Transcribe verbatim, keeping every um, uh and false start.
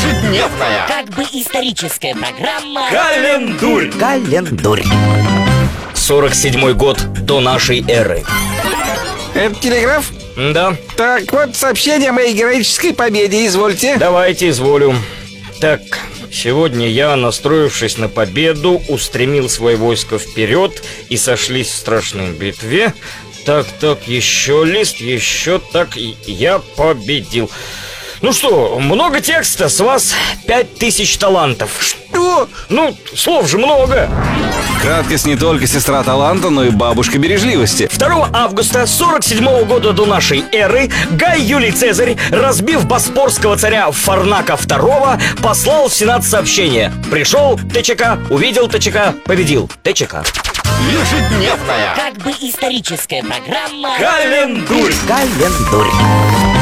Ежедневная, как бы историческая программа Календурь. Календурь. сорок седьмой год до нашей эры. Это телеграф? Да, Так, вот сообщение о моей героической победе, извольте. давайте изволю. Так, сегодня я, настроившись на победу, устремил свое войско вперед и сошлись в страшной битве. Так, так, еще лист, еще так, и я победил. Ну что, много текста, с вас пять тысяч талантов. Что? Ну, слов же много. Краткость не только сестра таланта, но и бабушка бережливости. второго августа сорок седьмого года до нашей эры Гай Юлий Цезарь, разбив боспорского царя Фарнака второго, послал в Сенат сообщение: пришел ТЧК, увидел ТЧК, победил ТЧК. Ежедневная, как бы историческая программа Календурь. Календурь.